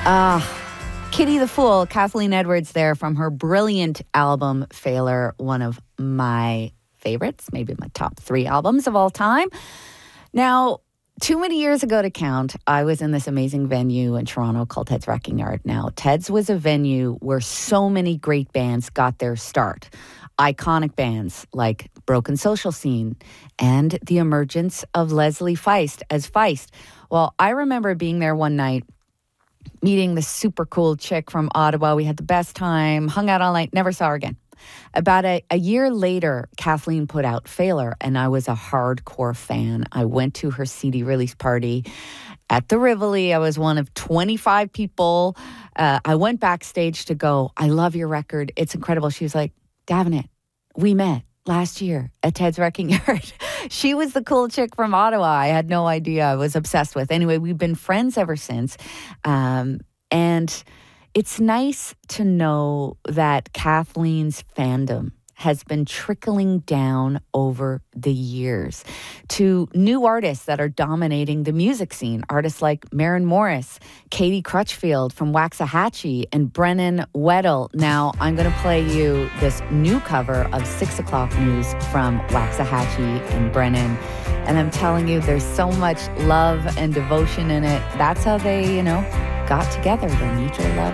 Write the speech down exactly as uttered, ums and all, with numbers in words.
Ah, Kitty the Fool, Kathleen Edwards there from her brilliant album, Failure, one of my favorites, maybe my top three albums of all time. Now, too many years ago to count, I was in this amazing venue in Toronto called Ted's Wrecking Yard. Now, Ted's was a venue where so many great bands got their start. Iconic bands like Broken Social Scene and the emergence of Leslie Feist as Feist. Well, I remember being there one night, meeting this super cool chick from Ottawa. We had the best time, hung out all night, never saw her again. About a, a year later, Kathleen put out Failure, and I was a hardcore fan. I went to her C D release party at the Rivoli. I was one of twenty-five people. Uh, I went backstage to go, I love your record. It's incredible. She was like, Davenant, we met last year at Ted's Wrecking Yard. She was the cool chick from Ottawa. I had no idea. I was obsessed with. Anyway, we've been friends ever since. Um, and it's nice to know that Kathleen's fandom has been trickling down over the years to new artists that are dominating the music scene. Artists like Maren Morris, Katie Crutchfield from Waxahachie, and Brennan Weddle. Now, I'm going to play you this new cover of Six O'Clock News from Waxahachie and Brennan. And I'm telling you, there's so much love and devotion in it. That's how they, you know, got together. Their mutual love